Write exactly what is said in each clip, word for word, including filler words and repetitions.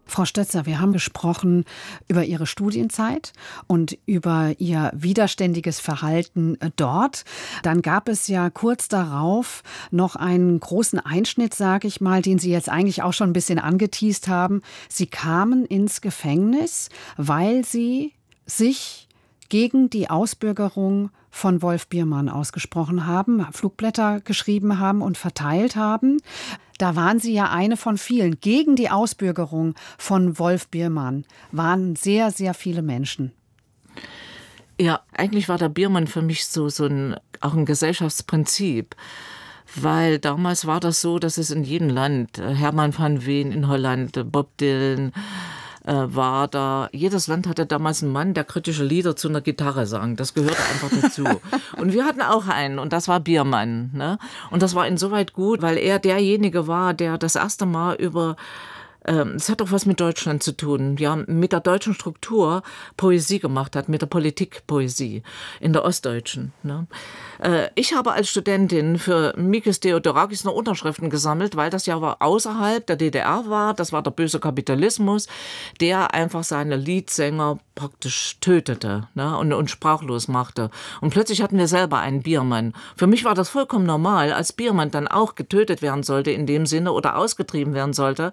Frau Stötzer, wir haben gesprochen über Ihre Studienzeit und über Ihr widerständiges Verhalten dort. Dann gab es ja kurz darauf noch einen großen Einschnitt, sage ich mal, den Sie jetzt eigentlich auch schon ein bisschen angeteast haben. Sie kamen ins Gefängnis, weil Sie sich gegen die Ausbürgerung von Wolf Biermann ausgesprochen haben, Flugblätter geschrieben haben und verteilt haben. Da waren Sie ja eine von vielen. Gegen die Ausbürgerung von Wolf Biermann waren sehr, sehr viele Menschen. Ja, eigentlich war der Biermann für mich so, so ein, auch ein Gesellschaftsprinzip. Weil damals war das so, dass es in jedem Land, Hermann van Veen in Holland, Bob Dylan, war da, jedes Land hatte damals einen Mann, der kritische Lieder zu einer Gitarre sang. Das gehörte einfach dazu. Und wir hatten auch einen, und das war Biermann. Ne? Und das war insoweit gut, weil er derjenige war, der das erste Mal über, ähm, es hat auch was mit Deutschland zu tun, ja, mit der deutschen Struktur Poesie gemacht hat, mit der Politikpoesie in der Ostdeutschen. Ne? Äh, ich habe als Studentin für Mikis Theodorakis noch Unterschriften gesammelt, weil das ja außerhalb der D D R war. Das war der böse Kapitalismus, der einfach seine Liedsänger praktisch tötete, ne, und, und sprachlos machte. Und plötzlich hatten wir selber einen Biermann. Für mich war das vollkommen normal, als Biermann dann auch getötet werden sollte in dem Sinne oder ausgetrieben werden sollte,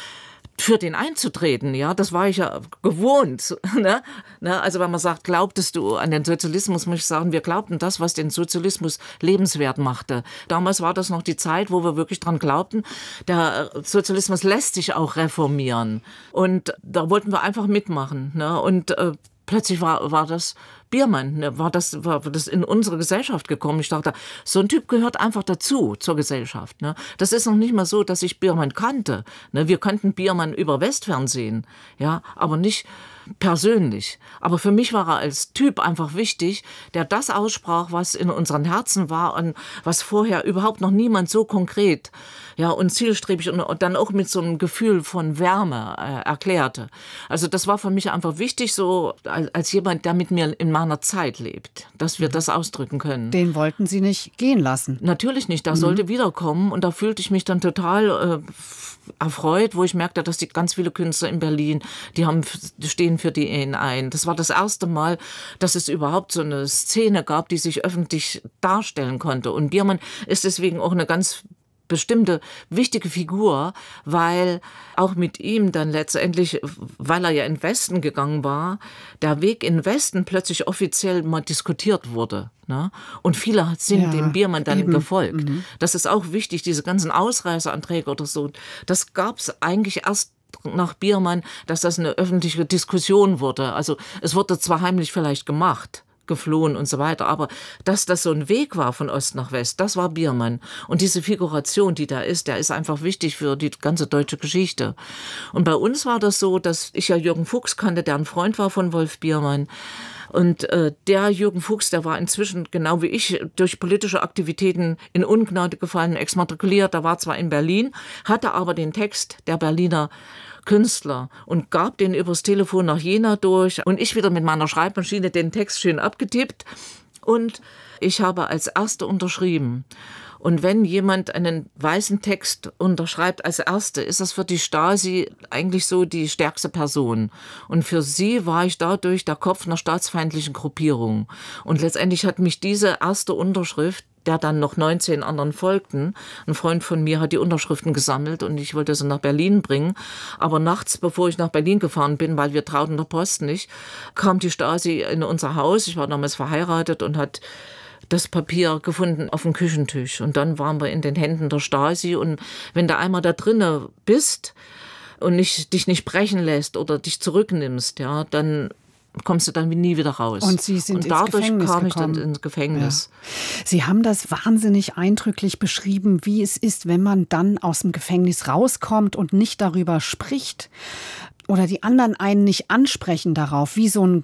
für den einzutreten, ja, das war ich ja gewohnt. Ne? Ne? Also wenn man sagt, glaubtest du an den Sozialismus, muss ich sagen, wir glaubten das, was den Sozialismus lebenswert machte. Damals war das noch die Zeit, wo wir wirklich dran glaubten, der Sozialismus lässt sich auch reformieren. Und da wollten wir einfach mitmachen. Ne? Und äh, plötzlich war, war das Biermann, ne, war das, war das in unsere Gesellschaft gekommen. Ich dachte, so ein Typ gehört einfach dazu, zur Gesellschaft. Ne. Das ist noch nicht mal so, dass ich Biermann kannte. Ne. Wir kannten Biermann über Westfernsehen, ja, aber nicht persönlich. Aber für mich war er als Typ einfach wichtig, der das aussprach, was in unseren Herzen war und was vorher überhaupt noch niemand so konkret, ja, und zielstrebig und, und dann auch mit so einem Gefühl von Wärme äh, erklärte. Also das war für mich einfach wichtig, so als, als jemand, der mit mir in meiner Zeit lebt, dass wir das ausdrücken können. Den wollten Sie nicht gehen lassen? Natürlich nicht, der mhm. sollte wiederkommen und da fühlte ich mich dann total äh, erfreut, wo ich merkte, dass die ganz viele Künstler in Berlin, die haben, die stehen für die ihn ein. Das war das erste Mal, dass es überhaupt so eine Szene gab, die sich öffentlich darstellen konnte. Und Biermann ist deswegen auch eine ganz bestimmte wichtige Figur, weil auch mit ihm dann letztendlich, weil er ja in den Westen gegangen war, der Weg in den Westen plötzlich offiziell mal diskutiert wurde. Ne? Und viele sind ja, dem Biermann dann eben gefolgt. Mhm. Das ist auch wichtig, diese ganzen Ausreiseanträge oder so, das gab es eigentlich erst nach Biermann, dass das eine öffentliche Diskussion wurde. Also es wurde zwar heimlich vielleicht gemacht, geflohen und so weiter, aber dass das so ein Weg war von Ost nach West, das war Biermann. Und diese Figuration, die da ist, der ist einfach wichtig für die ganze deutsche Geschichte. Und bei uns war das so, dass ich ja Jürgen Fuchs kannte, der ein Freund war von Wolf Biermann. Und äh, der Jürgen Fuchs, der war inzwischen, genau wie ich, durch politische Aktivitäten in Ungnade gefallen, exmatrikuliert. Der war zwar in Berlin, hatte aber den Text der Berliner Künstler und gab den übers Telefon nach Jena durch. Und ich wieder mit meiner Schreibmaschine den Text schön abgetippt. Und ich habe als Erste unterschrieben. Und wenn jemand einen weißen Text unterschreibt als Erste, ist das für die Stasi eigentlich so die stärkste Person. Und für sie war ich dadurch der Kopf einer staatsfeindlichen Gruppierung. Und letztendlich hat mich diese erste Unterschrift, der dann noch neunzehn anderen folgten. Ein Freund von mir hat die Unterschriften gesammelt und ich wollte sie nach Berlin bringen. Aber nachts, bevor ich nach Berlin gefahren bin, weil wir trauten der Post nicht, kam die Stasi in unser Haus. Ich war damals verheiratet und hat das Papier gefunden auf dem Küchentisch. Und dann waren wir in den Händen der Stasi. Und wenn du einmal da drinnen bist und nicht, dich nicht brechen lässt oder dich zurücknimmst, ja, dann kommst du dann nie wieder raus. Und Sie sind und ins dadurch Gefängnis kam ich gekommen. dann ins Gefängnis. Ja. Sie haben das wahnsinnig eindrücklich beschrieben, wie es ist, wenn man dann aus dem Gefängnis rauskommt und nicht darüber spricht oder die anderen einen nicht ansprechen darauf, wie so ein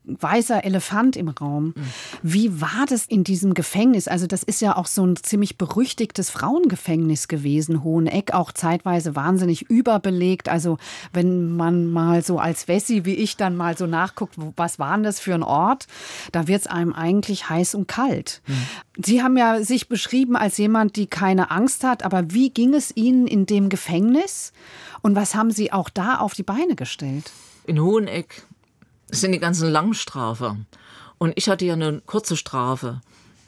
weißer Elefant im Raum. Mhm. Wie war das in diesem Gefängnis? Also das ist ja auch so ein ziemlich berüchtigtes Frauengefängnis gewesen, Hoheneck, auch zeitweise wahnsinnig überbelegt. Also wenn man mal so als Wessi wie ich dann mal so nachguckt, was war denn das für ein Ort, da wird es einem eigentlich heiß und kalt. Mhm. Sie haben ja sich beschrieben als jemand, die keine Angst hat, aber wie ging es Ihnen in dem Gefängnis und was haben Sie auch da auf die Beine gestellt? In Hoheneck sind die ganzen Langstrafer und ich hatte ja eine kurze Strafe,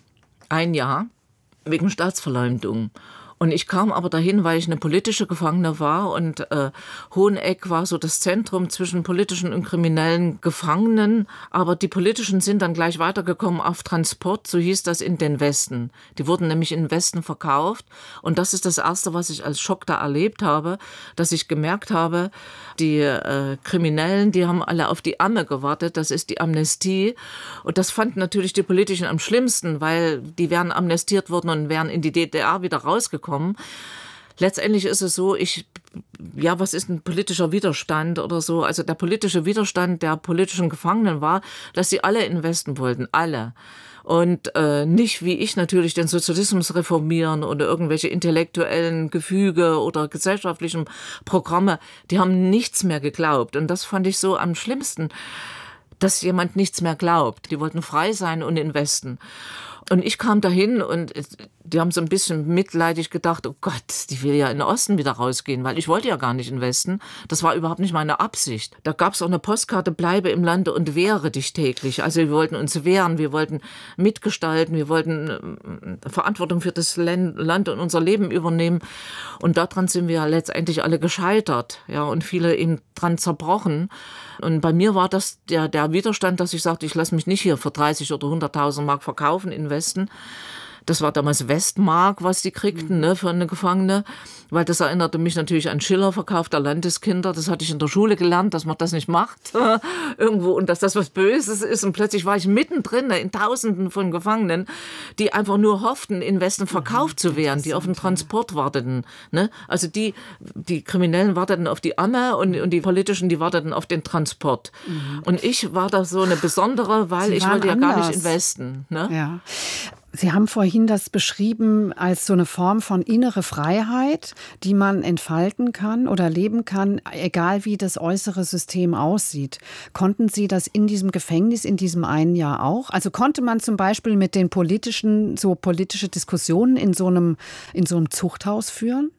ein Jahr wegen Staatsverleumdung. Und ich kam aber dahin, weil ich eine politische Gefangene war und äh, Hoheneck war so das Zentrum zwischen politischen und kriminellen Gefangenen. Aber die politischen sind dann gleich weitergekommen auf Transport, so hieß das, in den Westen. Die wurden nämlich in den Westen verkauft. Und das ist das Erste, was ich als Schock da erlebt habe, dass ich gemerkt habe, die äh, Kriminellen, die haben alle auf die Amme gewartet, das ist die Amnestie. Und das fanden natürlich die Politischen am schlimmsten, weil die wären amnestiert worden und wären in die D D R wieder rausgekommen. Letztendlich ist es so, ich, ja, was ist ein politischer Widerstand oder so? Also der politische Widerstand der politischen Gefangenen war, dass sie alle in den Westen wollten, alle. Und äh, nicht wie ich natürlich den Sozialismus reformieren oder irgendwelche intellektuellen Gefüge oder gesellschaftlichen Programme. Die haben nichts mehr geglaubt. Und das fand ich so am schlimmsten, dass jemand nichts mehr glaubt. Die wollten frei sein und in den Westen. Und ich kam dahin und die haben so ein bisschen mitleidig gedacht, oh Gott, die will ja in den Osten wieder rausgehen, weil ich wollte ja gar nicht in den Westen. Das war überhaupt nicht meine Absicht. Da gab es auch eine Postkarte, bleibe im Lande und wehre dich täglich. Also wir wollten uns wehren, wir wollten mitgestalten, wir wollten Verantwortung für das Land und unser Leben übernehmen. Und daran sind wir letztendlich alle gescheitert, ja, und viele eben dran zerbrochen. Und bei mir war das der, der Widerstand, dass ich sagte, ich lasse mich nicht hier für dreißig oder hunderttausend Mark verkaufen in Westen. Das war damals Westmark, was die kriegten, ne, für eine Gefangene. Weil das erinnerte mich natürlich an Schiller, Verkauf der Landeskinder. Das hatte ich in der Schule gelernt, dass man das nicht macht irgendwo und dass das was Böses ist. Und plötzlich war ich mittendrin in Tausenden von Gefangenen, die einfach nur hofften, in Westen verkauft zu werden, die auf den Transport warteten. Ne? Also die, die Kriminellen warteten auf die Amme und, und die Politischen, die warteten auf den Transport. Mhm. Und ich war da so eine besondere, weil ich wollte ja anders. gar nicht in Westen. Ne? Ja. Sie haben vorhin das beschrieben als so eine Form von innere Freiheit, die man entfalten kann oder leben kann, egal wie das äußere System aussieht. Konnten Sie das in diesem Gefängnis, in diesem einen Jahr auch? Also konnte man zum Beispiel mit den politischen, so politische Diskussionen in so einem, in so einem Zuchthaus führen?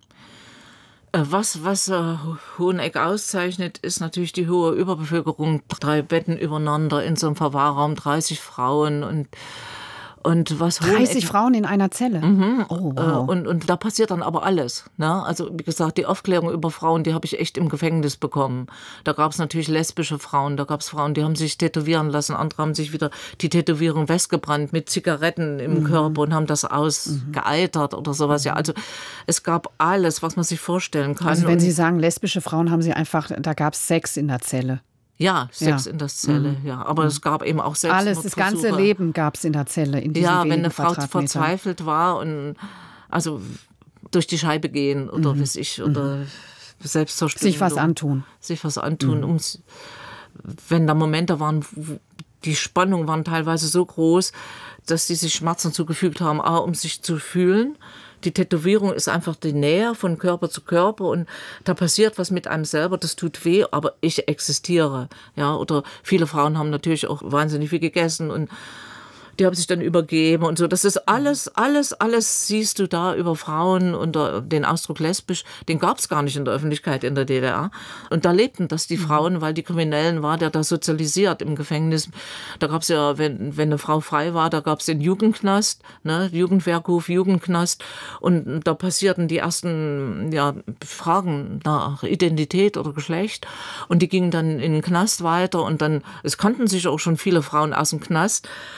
Was, was äh, Hoheneck auszeichnet, ist natürlich die hohe Überbevölkerung. Drei Betten übereinander in so einem Verwahrraum, dreißig Frauen und Und was dreißig Frauen in einer Zelle? Mhm. Oh, wow. und, und da passiert dann aber alles. Ne? Also wie gesagt, die Aufklärung über Frauen, die habe ich echt im Gefängnis bekommen. Da gab es natürlich lesbische Frauen, da gab es Frauen, die haben sich tätowieren lassen, andere haben sich wieder die Tätowierung weggebrannt mit Zigaretten im mhm. Körper und haben das ausgeeitert mhm. oder sowas. Ja, also es gab alles, was man sich vorstellen kann. Also wenn und Sie sagen lesbische Frauen, haben Sie einfach, da gab es Sex in der Zelle. Ja, Sex ja. in der Zelle, mhm. ja. Aber es gab eben auch Selbstmordversuche. Alles, das ganze Leben gab es in der Zelle, in diesen Ja, wenn wenigen eine Frau Quadratmetern. verzweifelt war und also durch die Scheibe gehen oder mhm. weiß ich, oder mhm. Selbstzerstörung. Sich was antun. Sich was antun. Mhm. Um, wenn da Momente waren, die Spannungen waren teilweise so groß, dass die sich Schmerzen zugefügt haben, A, um sich zu fühlen. Die Tätowierung ist einfach die Nähe von Körper zu Körper und da passiert was mit einem selber, das tut weh, aber ich existiere. Ja, oder viele Frauen haben natürlich auch wahnsinnig viel gegessen und die haben sich dann übergeben und so. Das ist alles, alles, alles siehst du da über Frauen und den Ausdruck lesbisch, den gab es gar nicht in der Öffentlichkeit in der D D R. Und da lebten das die Frauen, weil die Kriminellen war, der da sozialisiert im Gefängnis. Da gab es ja, wenn, wenn eine Frau frei war, da gab es den Jugendknast, ne, Jugendwerkhof, Jugendknast. Und da passierten die ersten ja, Fragen nach Identität oder Geschlecht. Und die gingen dann in den Knast weiter und dann, es kannten sich auch schon viele Frauen aus dem Knast und haben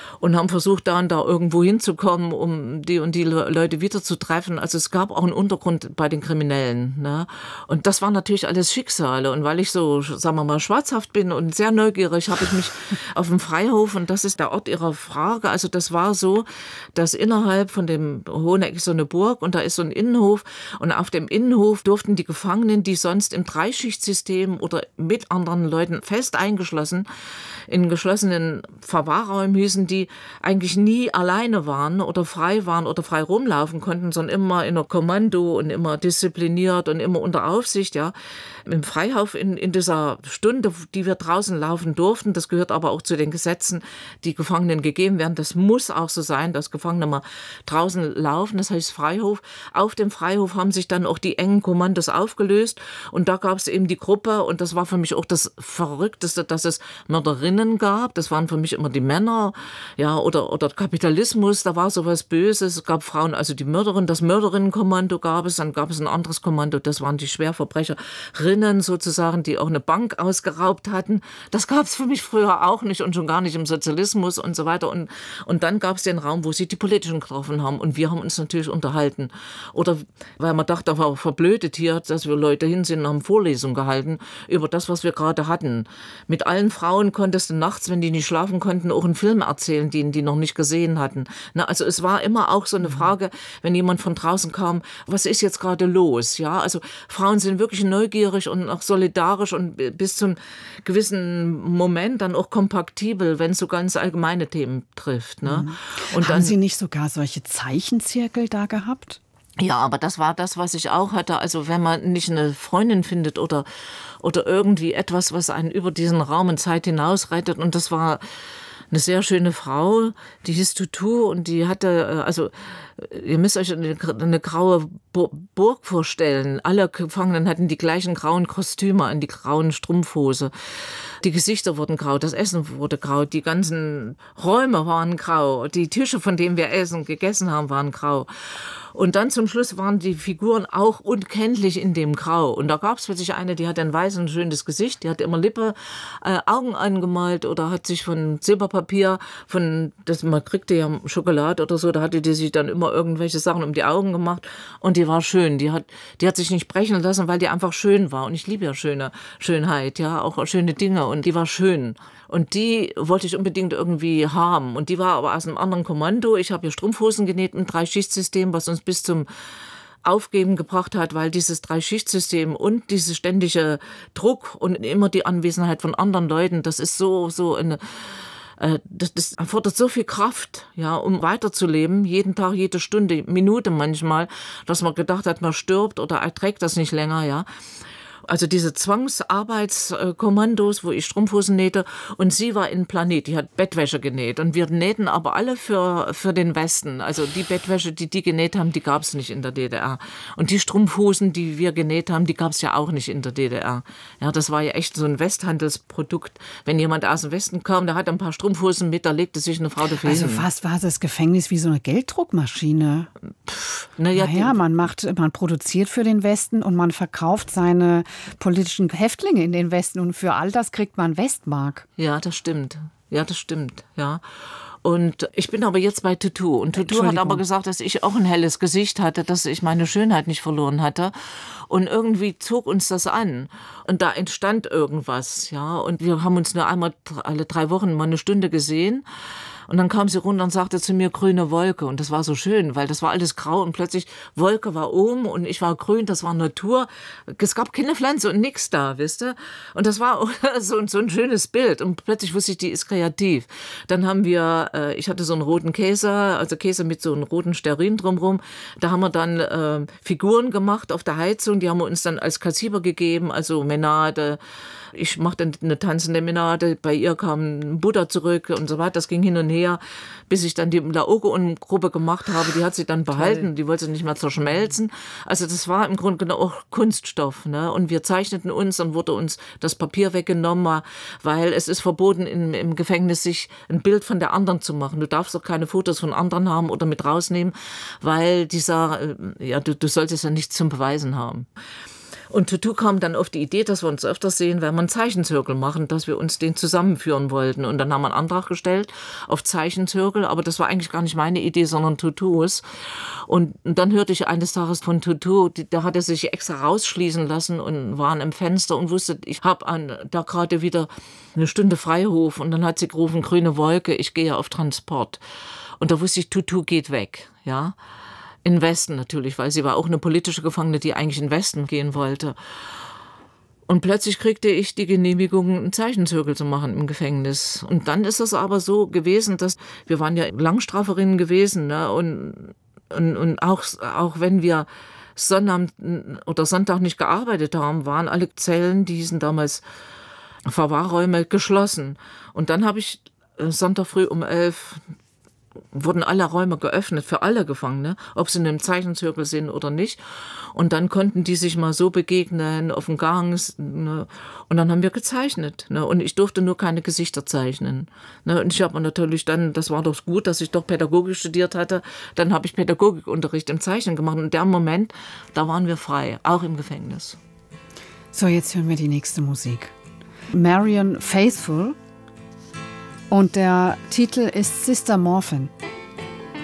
versucht, da und da irgendwo hinzukommen, um die und die Leute wiederzutreffen. Also es gab auch einen Untergrund bei den Kriminellen. Ne? Und das waren natürlich alles Schicksale. Und weil ich so, sagen wir mal, schwarzhaft bin und sehr neugierig, habe ich mich auf dem Freihof, und das ist der Ort Ihrer Frage, also das war so, dass innerhalb von dem Hoheneck ist so eine Burg und da ist so ein Innenhof, und auf dem Innenhof durften die Gefangenen, die sonst im Dreischichtsystem oder mit anderen Leuten fest eingeschlossen, in geschlossenen Verwahrräumen hießen, die eigentlich nie alleine waren oder frei waren oder frei rumlaufen konnten, sondern immer in einer Kommando und immer diszipliniert und immer unter Aufsicht, ja. Im Freihof in, in dieser Stunde, die wir draußen laufen durften, das gehört aber auch zu den Gesetzen, die Gefangenen gegeben werden. Das muss auch so sein, dass Gefangene mal draußen laufen, das heißt Freihof. Auf dem Freihof haben sich dann auch die engen Kommandos aufgelöst, und da gab es eben die Gruppe, und das war für mich auch das Verrückteste, dass es Mörderinnen gab. Das waren für mich immer die Männer, ja, oder, oder Kapitalismus, da war sowas Böses. Es gab Frauen, also die Mörderin, das Mörderinnenkommando gab es, dann gab es ein anderes Kommando, das waren die Schwerverbrecherinnen sozusagen, die auch eine Bank ausgeraubt hatten. Das gab es für mich früher auch nicht und schon gar nicht im Sozialismus und so weiter. Und, und dann gab es den Raum, wo sie die Politischen getroffen haben, und wir haben uns natürlich unterhalten. Oder weil man dachte, war verblödet hier, dass wir Leute hin sind und haben Vorlesungen gehalten über das, was wir gerade hatten. Mit allen Frauen konntest du nachts, wenn die nicht schlafen konnten, auch einen Film erzählen, den die noch nicht gesehen hatten. Na, also es war immer auch so eine Frage, wenn jemand von draußen kam, was ist jetzt gerade los? Ja, also Frauen sind wirklich neugierig und auch solidarisch und bis zum gewissen Moment dann auch kompaktibel, wenn es so ganz allgemeine Themen trifft. Ne? Mhm. Und Haben dann, Sie nicht sogar solche Zeichenzirkel da gehabt? Ja, aber das war das, was ich auch hatte. Also wenn man nicht eine Freundin findet oder, oder irgendwie etwas, was einen über diesen Raum und Zeit hinaus rettet. Und das war eine sehr schöne Frau, die hieß Tutu, und die hatte, also ihr müsst euch eine, eine graue Burg vorstellen. Alle Gefangenen hatten die gleichen grauen Kostüme an, die grauen Strumpfhose. Die Gesichter wurden grau, das Essen wurde grau, die ganzen Räume waren grau, die Tische, von denen wir Essen gegessen haben, waren grau. Und dann zum Schluss waren die Figuren auch unkenntlich in dem Grau. Und da gab es plötzlich eine, die hatte ein weißes, schönes Gesicht, die hatte immer Lippe, äh, Augen angemalt oder hat sich von Silberpapier, von, das, man kriegte ja Schokolade oder so, da hatte die sich dann immer irgendwelche Sachen um die Augen gemacht, und die war schön. Die hat, die hat sich nicht brechen lassen, weil die einfach schön war. Und ich liebe ja schöne Schönheit, ja, auch schöne Dinge, und die war schön. Und die wollte ich unbedingt irgendwie haben. Und die war aber aus einem anderen Kommando. Ich habe ihr Strumpfhosen genäht im Dreischichtsystem, was uns bis zum Aufgeben gebracht hat, weil dieses Dreischichtsystem und diese ständige Druck und immer die Anwesenheit von anderen Leuten, das ist so, so eine, äh, das, das erfordert so viel Kraft, ja, um weiterzuleben, jeden Tag, jede Stunde, Minute manchmal, dass man gedacht hat, man stirbt oder erträgt das nicht länger, ja. Also diese Zwangsarbeitskommandos, wo ich Strumpfhosen nähte, und sie war in Planet, die hat Bettwäsche genäht, und wir nähten aber alle für, für den Westen. Also die Bettwäsche, die die genäht haben, die gab es nicht in der D D R. Und die Strumpfhosen, die wir genäht haben, die gab es ja auch nicht in der D D R. Ja, das war ja echt so ein Westhandelsprodukt. Wenn jemand aus dem Westen kam, der hatte ein paar Strumpfhosen mit, da legte sich eine Frau dafür hin. Also fast war das Gefängnis wie so eine Gelddruckmaschine. Pff, naja, naja, man macht, man produziert für den Westen und man verkauft seine politischen Häftlinge in den Westen, und für all das kriegt man Westmark. Ja, das stimmt. Ja, das stimmt. Ja. Und ich bin aber jetzt bei Tutu. Und Tutu hat aber gesagt, dass ich auch ein helles Gesicht hatte, dass ich meine Schönheit nicht verloren hatte. Und irgendwie zog uns das an. Und da entstand irgendwas. Ja. Und wir haben uns nur einmal alle drei Wochen mal eine Stunde gesehen. Und dann kam sie runter und sagte zu mir, grüne Wolke. Und das war so schön, weil das war alles grau, und plötzlich Wolke war oben und ich war grün, das war Natur. Es gab keine Pflanze und nichts da, wisst ihr? Und das war so, so ein schönes Bild. Und plötzlich wusste ich, die ist kreativ. Dann haben wir, äh, ich hatte so einen roten Käse, also Käse mit so einem roten Stearin drumherum. Da haben wir dann äh, Figuren gemacht auf der Heizung. Die haben wir uns dann als Kassiber gegeben, also Menade. Ich machte eine tanzende Menade, bei ihr kam ein Buddha zurück und so weiter. Das ging hin und her, bis ich dann die Laoge-Gruppe gemacht habe. Die hat sie dann behalten, Toll. Die wollte sie nicht mehr zerschmelzen. Also das war im Grunde genommen auch Kunststoff. Ne? Und wir zeichneten uns, dann wurde uns das Papier weggenommen, weil es ist verboten, im, im Gefängnis sich ein Bild von der anderen zu machen. Du darfst auch keine Fotos von anderen haben oder mit rausnehmen, weil dieser, ja, du, du solltest ja nichts zum Beweisen haben. Und Tutu kam dann auf die Idee, dass wir uns öfters sehen, wenn wir einen Zeichenzirkel machen, dass wir uns den zusammenführen wollten. Und dann haben wir einen Antrag gestellt auf Zeichenzirkel, aber das war eigentlich gar nicht meine Idee, sondern Tutus. Und dann hörte ich eines Tages von Tutu, da hat er sich extra rausschließen lassen und war an einem Fenster und wusste, ich habe da gerade wieder eine Stunde Freihof. Und dann hat sie gerufen, grüne Wolke, ich gehe auf Transport. Und da wusste ich, Tutu geht weg, ja. In den Westen natürlich, weil sie war auch eine politische Gefangene, die eigentlich in den Westen gehen wollte. Und plötzlich kriegte ich die Genehmigung, einen Zeichenzirkel zu machen im Gefängnis. Und dann ist es aber so gewesen, dass wir waren ja Langstraferinnen gewesen, ne? und, und, und auch, auch wenn wir Sonnabend oder Sonntag nicht gearbeitet haben, waren alle Zellen, die hießen damals Verwahrräume, geschlossen. Und dann habe ich Sonntag früh um elf wurden alle Räume geöffnet für alle Gefangene, ob sie in einem Zeichenzirkel sind oder nicht. Und dann konnten die sich mal so begegnen auf dem Gang. Ne? Und dann haben wir gezeichnet. Ne? Und ich durfte nur keine Gesichter zeichnen. Ne? Und ich habe natürlich dann, das war doch gut, dass ich doch Pädagogik studiert hatte, dann habe ich Pädagogikunterricht im Zeichnen gemacht. Und in dem Moment, da waren wir frei, auch im Gefängnis. So, jetzt hören wir die nächste Musik. Marianne Faithfull. Und der Titel ist Sister Morphin.